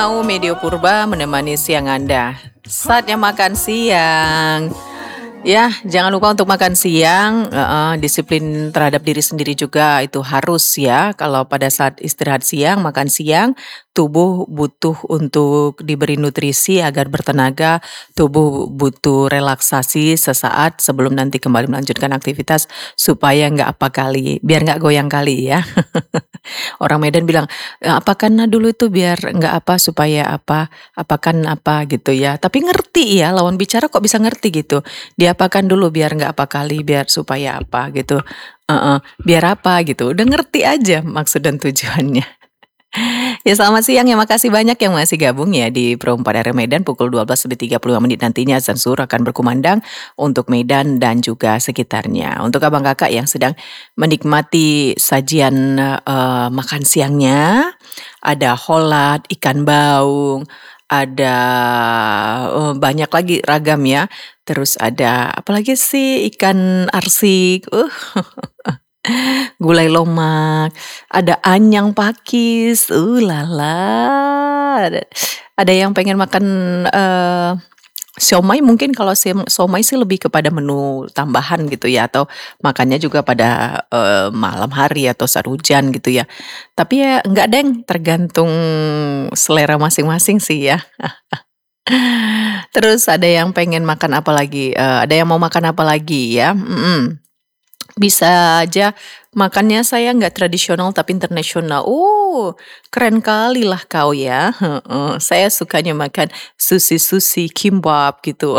Mau Medio Purba menemani siang Anda. Saatnya makan siang. Ya, jangan lupa untuk makan siang, disiplin terhadap diri sendiri juga itu harus ya. Kalau pada saat istirahat siang, makan siang, tubuh butuh untuk diberi nutrisi agar bertenaga, tubuh butuh relaksasi sesaat sebelum nanti kembali melanjutkan aktivitas supaya nggak apa kali, biar nggak goyang kali ya. Orang Medan bilang, apakan dulu itu biar nggak apa, supaya apa, apakan apa gitu ya. Tapi ngerti ya, lawan bicara kok bisa ngerti gitu. Diapakan dulu biar nggak apa kali, biar supaya apa gitu. Heeh, biar apa gitu. Udah ngerti aja maksud dan tujuannya. Ya selamat siang ya, makasih banyak yang masih gabung ya di Pro 4 area Medan pukul 12:35 nantinya azan zuhur akan berkumandang untuk Medan dan juga sekitarnya. Untuk abang kakak yang sedang menikmati sajian makan siangnya, ada holat, ikan baung, ada banyak lagi ragam ya. Terus ada apalagi sih, ikan arsik, gulai lomak, ada anyang pakis, lala. Ada yang pengen makan siomay, mungkin kalau siomay sih lebih kepada menu tambahan gitu ya, atau makannya juga pada malam hari atau saat hujan gitu ya. Tapi ya enggak deng, tergantung selera masing-masing sih ya. Terus ada yang pengen makan apa lagi, ada yang mau makan apa lagi ya, bisa aja makannya saya nggak tradisional tapi internasional. Keren kali lah kau ya, heeh. Saya sukanya makan sushi, kimbap gitu.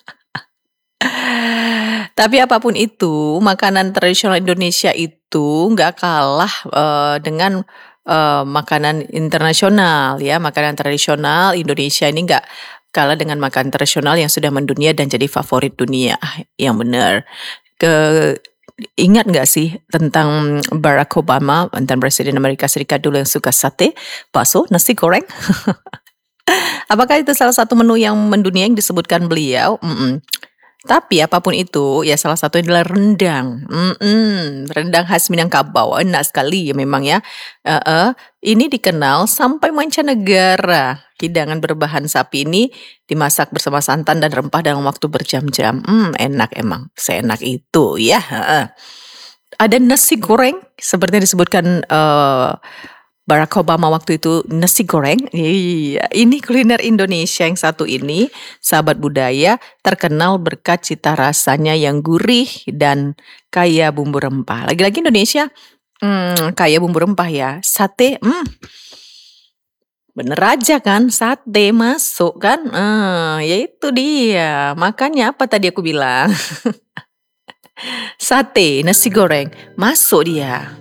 Tapi apapun itu, makanan tradisional Indonesia itu nggak kalah dengan makanan internasional ya. Makanan tradisional Indonesia ini nggak kalah dengan makanan tradisional yang sudah mendunia dan jadi favorit dunia. Yang benar. Ingat nggak sih tentang Barack Obama, mantan Presiden Amerika Serikat dulu yang suka sate, bakso, nasi goreng? Apakah itu salah satu menu yang mendunia yang disebutkan beliau? Tapi apapun itu, ya salah satunya adalah rendang. Rendang khas Minangkabau, enak sekali ya memang ya. Ini dikenal sampai mancanegara. Hidangan berbahan sapi ini dimasak bersama santan dan rempah dalam waktu berjam-jam. Enak emang, seenak itu ya. Ada nasi goreng, seperti yang disebutkan Barack Obama waktu itu, nasi goreng. Iya, ini kuliner Indonesia yang satu ini, sahabat budaya, terkenal berkat cita rasanya yang gurih dan kaya bumbu rempah. Lagi-lagi Indonesia kaya bumbu rempah ya. Sate, bener aja kan, sate masuk kan. Ya itu dia. Makanya apa tadi aku bilang? Sate, nasi goreng, masuk dia.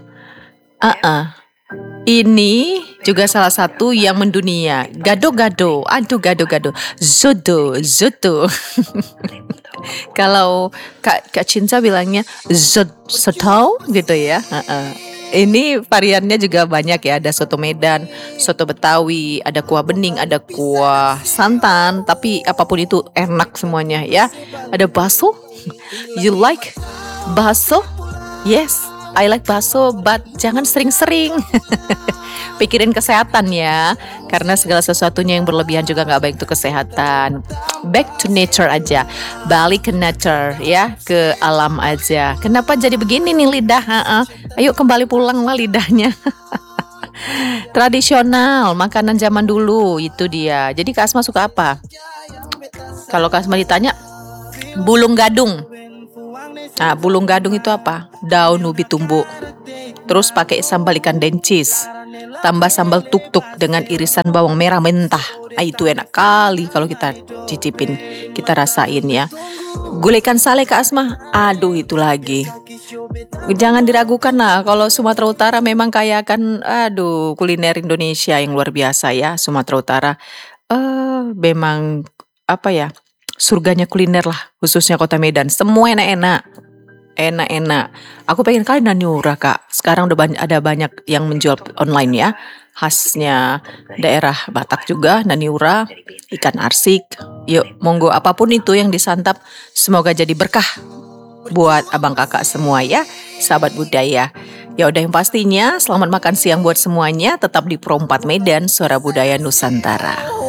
Ini juga salah satu yang mendunia. Gado-gado, aduh gado-gado. Zoto. Kalau Kak Cinta bilangnya soto gitu ya. Ini variannya juga banyak ya. Ada soto Medan, soto Betawi, ada kuah bening, ada kuah santan. Tapi apapun itu enak semuanya ya. Ada bakso. You like bakso? Yes. I like bakso, but jangan sering-sering. Pikirin kesehatan ya, karena segala sesuatunya yang berlebihan juga nggak baik untuk kesehatan. Back to nature aja, balik ke nature ya, ke alam aja. Kenapa jadi begini nih lidah? Ayo kembali pulang lah lidahnya. Tradisional, makanan zaman dulu itu dia. Jadi Kak Asma suka apa? Kalau Kak Asma ditanya, bulung gadung. Nah, bulung gadung itu apa? Daun ubi tumbuk. Terus pakai sambal ikan dencis. Tambah sambal tuk-tuk dengan irisan bawang merah mentah. Itu enak kali kalau kita cicipin, kita rasain ya. Gulai ikan sale Kak Asma, aduh itu lagi. Jangan diragukan lah, kalau Sumatera Utara memang kaya kan, kuliner Indonesia yang luar biasa ya, Sumatera Utara. Memang apa ya, surganya kuliner lah, khususnya Kota Medan. Semua enak-enak. Aku pengen kali Naniura Kak. Sekarang udah ada banyak yang menjual online ya. Khasnya daerah Batak juga, Naniura, ikan arsik. Yuk, monggo apapun itu yang disantap, semoga jadi berkah buat abang kakak semua ya, sahabat budaya. Ya udah yang pastinya selamat makan siang buat semuanya. Tetap di Pro 4 Medan, Suara Budaya Nusantara.